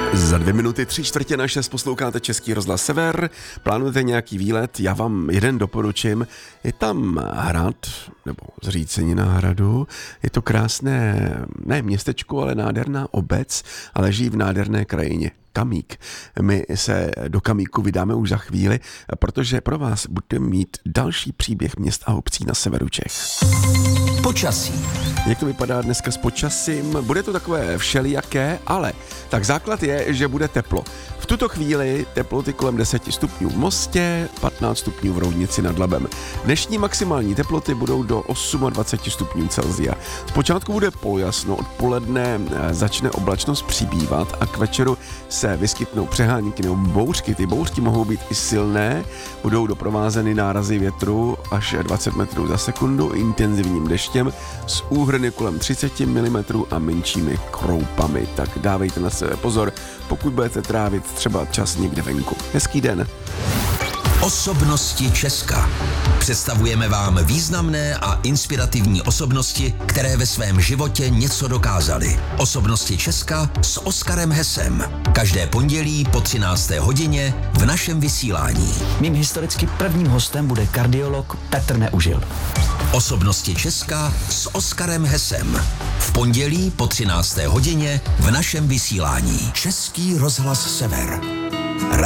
Za 2 minuty 3/4 posloucháte Český rozhlas Sever. Plánujete nějaký výlet? Já vám jeden doporučím. Je tam hrad, nebo zřícenina hradu. Je to krásné, ne městečko, ale nádherná obec a leží v nádherné krajině. Kamík. My se do Kamíku vydáme už za chvíli, protože pro vás budeme mít další příběh měst a obcí na severu Čech. Počasí. Jak to vypadá dneska s počasím? Bude to takové všelijaké, ale tak základ je, že bude teplo. V tuto chvíli teploty kolem 10 stupňů v Mostě, 15 stupňů v Roudnici nad Labem. Dnešní maximální teploty budou do 28 stupňů Celsia. Zpočátku bude polojasno, odpoledne začne oblačnost přibývat a k večeru se vyskytnou přehánky nebo bouřky. Ty bouřky mohou být i silné, budou doprovázeny nárazy větru až 20 metrů za sekundu, intenzivním deštěm s úhrny kolem 30 mm a menšími kroupami. Tak dávejte na sebe pozor, pokud budete trávit třeba čas někde venku. Hezký den. Osobnosti Česka. Představujeme vám významné a inspirativní osobnosti, které ve svém životě něco dokázaly. Osobnosti Česka s Oskarem Hesem. Každé pondělí po 13. hodině v našem vysílání. Mým historicky prvním hostem bude kardiolog Petr Neužil. Osobnosti Česka s Oskarem Hesem. V pondělí po 13. hodině v našem vysílání. Český rozhlas Sever.